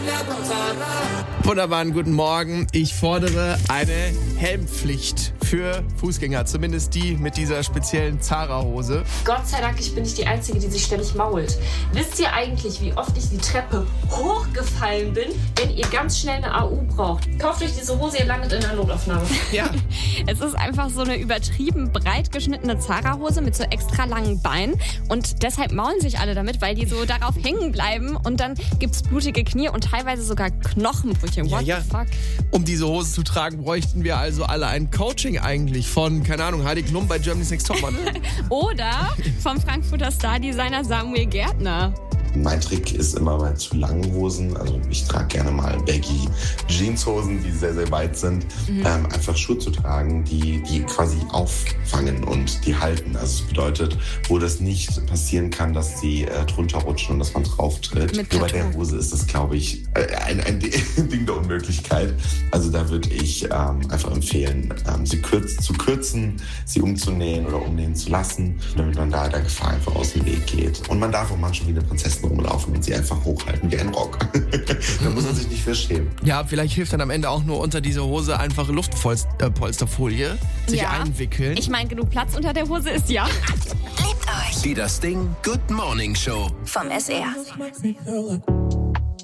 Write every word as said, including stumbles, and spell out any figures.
Wunderbaren guten Morgen. Ich fordere eine Helmpflicht für Fußgänger, zumindest die mit dieser speziellen Zara-Hose. Gott sei Dank, ich bin nicht die Einzige, die sich ständig mault. Wisst ihr eigentlich, wie oft ich die Treppe hochgefallen bin, wenn ihr ganz schnell eine A U braucht? Kauft euch diese Hose, ihr landet in der Notaufnahme. Ja. Es ist einfach so eine übertrieben breit geschnittene Zara-Hose mit so extra langen Beinen und deshalb maulen sich alle damit, weil die so darauf hängen bleiben und dann gibt's blutige Knie und teilweise sogar Knochenbrüche. What ja, ja. the fuck? Um diese Hose zu tragen, bräuchten wir also alle ein Coaching eigentlich von, keine Ahnung, Heidi Klum bei Germany's Next Topmodel. Oder vom Frankfurter Star-Designer Samuel Gärtner. Mein Trick ist immer bei zu langen Hosen, also ich trage gerne mal baggy Jeanshosen, die sehr, sehr weit sind, mhm. ähm, einfach Schuhe zu tragen, die, die quasi auffangen und die halten. Also das bedeutet, wo das nicht passieren kann, dass sie äh, drunter rutschen und dass man drauf tritt. Mit Nur bei der Hose ist das, glaube ich, äh, ein, ein Ding der Unmöglichkeit. Also da würde ich ähm, einfach empfehlen, ähm, sie kürz, zu kürzen, sie umzunähen oder umnähen zu lassen, damit man da der Gefahr einfach aus dem Weg geht. Und man darf auch manchmal wie eine Prinzessin rumlaufen und sie einfach hochhalten wie ein Rock. Da muss man sich nicht für schämen. Ja, vielleicht hilft dann am Ende auch nur unter diese Hose einfach Luftpolsterfolie sich Ja. einwickeln. Ich meine, genug Platz unter der Hose ist ja. Liebt euch Die Das Ding Good Morning Show. vom S R.